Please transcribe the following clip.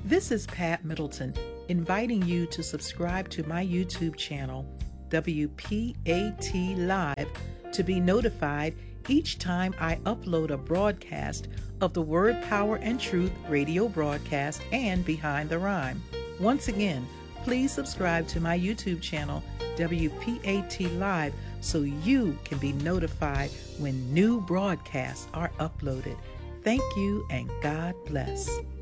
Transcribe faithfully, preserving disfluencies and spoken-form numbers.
This is Pat Middleton inviting you to subscribe to my YouTube channel, W P A T Live, to be notified each time I upload a broadcast of the Word, Power, and Truth radio broadcast and Behind the Rhyme. Once again, please subscribe to my YouTube channel, W P A T Live, so you can be notified when new broadcasts are uploaded. Thank you and God bless.